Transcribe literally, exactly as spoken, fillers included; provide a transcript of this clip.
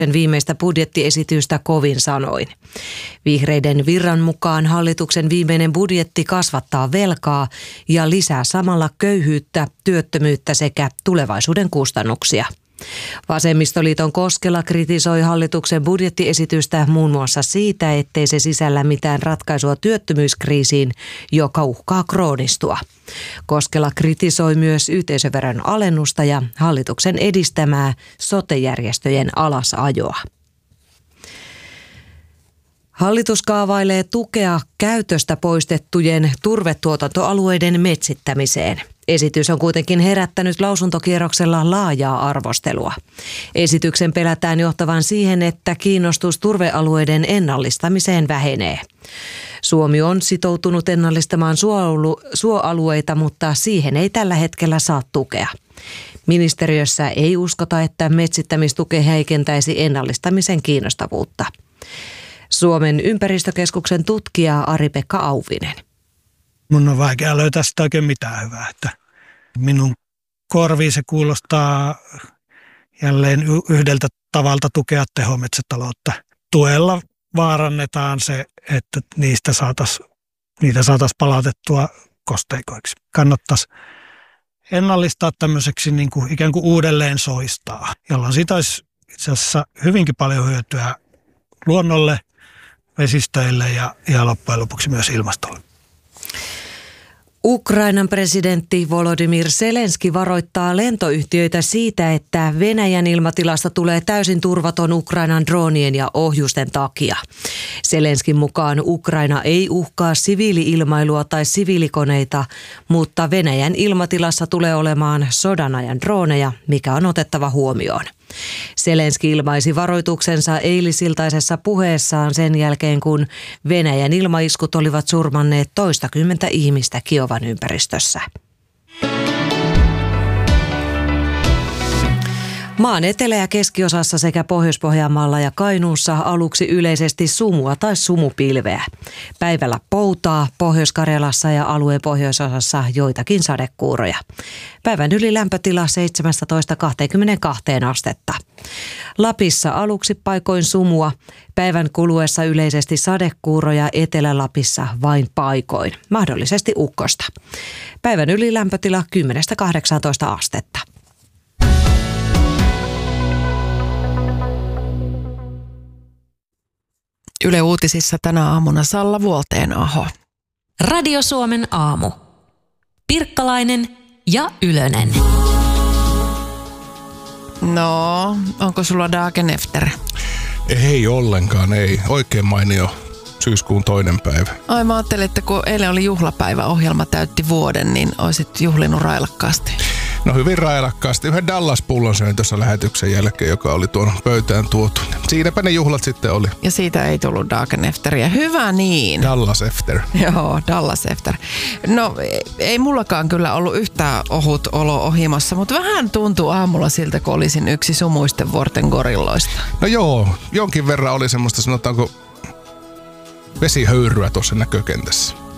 viimeistä budjettiesitystä kovin sanoin. Vihreiden Virran mukaan hallituksen viimeinen budjetti kasvattaa velkaa ja lisää samalla köyhyyttä, työttömyyttä sekä tulevaisuuden kustannuksia. Vasemmistoliiton Koskela kritisoi hallituksen budjettiesitystä muun muassa siitä, ettei se sisällä mitään ratkaisua työttömyyskriisiin, joka uhkaa kroonistua. Koskela kritisoi myös yhteisöveron alennusta ja hallituksen edistämää sote-järjestöjen alasajoa. Hallitus kaavailee tukea käytöstä poistettujen turvetuotantoalueiden metsittämiseen. Esitys on kuitenkin herättänyt lausuntokierroksella laajaa arvostelua. Esityksen pelätään johtavan siihen, että kiinnostus turvealueiden ennallistamiseen vähenee. Suomi on sitoutunut ennallistamaan suoalueita, mutta siihen ei tällä hetkellä saa tukea. Ministeriössä ei uskota, että metsittämistuke heikentäisi ennallistamisen kiinnostavuutta. Suomen ympäristökeskuksen tutkija Ari-Pekka Auvinen. Mun on vaikea löytää sitä oikein mitään hyvää. Että minun korviin se kuulostaa jälleen yhdeltä tavalta tukea tehometsätaloutta. Tuella vaarannetaan se, että niistä saataisiin niitä saatais palautettua kosteikoiksi. Kannattaisi ennallistaa tämmöiseksi niin kuin ikään kuin uudelleen soistaa, jolloin siitä olisi itse asiassa hyvinkin paljon hyötyä luonnolle, vesistöille ja, ja loppujen lopuksi myös ilmastolle. Ukrainan presidentti Volodymyr Zelenski varoittaa lentoyhtiöitä siitä, että Venäjän ilmatilasta tulee täysin turvaton Ukrainan droonien ja ohjusten takia. Zelenskin mukaan Ukraina ei uhkaa siviili-ilmailua tai siviilikoneita, mutta Venäjän ilmatilassa tulee olemaan sodanajan drooneja, mikä on otettava huomioon. Zelenski ilmaisi varoituksensa eilisiltaisessa puheessaan sen jälkeen, kun Venäjän ilmaiskut olivat surmanneet toistakymmentä ihmistä Kiovan ympäristössä. Maan etelä- ja keskiosassa sekä Pohjois-Pohjanmaalla ja Kainuussa aluksi yleisesti sumua tai sumupilveä. Päivällä poutaa, Pohjois-Karjalassa ja alueen pohjoisosassa joitakin sadekuuroja. Päivän ylilämpötila seitsemästätoista kaksikymmentäkaksi astetta. Lapissa aluksi paikoin sumua, päivän kuluessa yleisesti sadekuuroja, Etelä-Lapissa vain paikoin, mahdollisesti ukkosta. Päivän ylilämpötila kymmenestä kahdeksaantoista astetta. Yle Uutisissa tänä aamuna Salla Vuolteenaho. Radio Suomen aamu. Pirkkalainen ja Ylönen. No, onko sulla dagen efter? Ei ollenkaan, ei. Oikein mainio syyskuun toinen päivä. Ai mä ajattelin, että kun eilen oli juhlapäivä, ohjelma täytti vuoden, niin olisit juhlinut railakkaasti. No hyvin railakkaasti. Yhden Dallas-pullon söin tuossa lähetyksen jälkeen, joka oli tuon pöytään tuotu. Siinäpä ne juhlat sitten oli. Ja siitä ei tullut dagen efteriä. Hyvä niin. Dallas efter. Joo, Dallas efter. No ei mullakaan kyllä ollut yhtään ohut olo ohimossa, mutta vähän tuntuu aamulla siltä, kun olisin yksi sumuisten vuorten gorilloista. No joo, jonkin verran oli semmoista, sanotaanko, vesihöyryä tuossa näkökentässä.